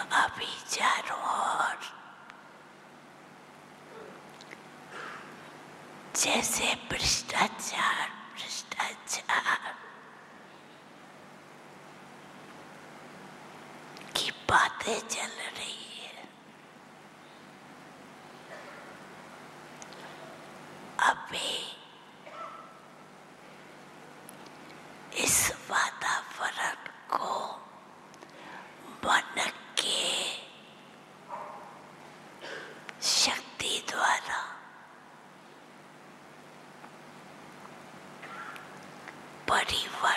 अभी चारों ओर जैसे भ्रष्टाचार की बातें चल रही है। अभी इस वातावरण को मन के शक्ति द्वारा परिवर्तन